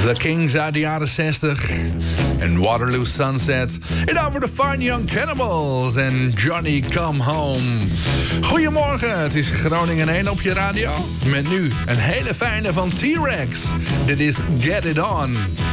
The Kings uit de jaren 60. En Waterloo Sunset. En dan voor de Fine Young Cannibals en Johnny Come Home. Goedemorgen, het is Groningen 1 op je radio. Met nu een hele fijne van T-Rex. Dit is Get It On.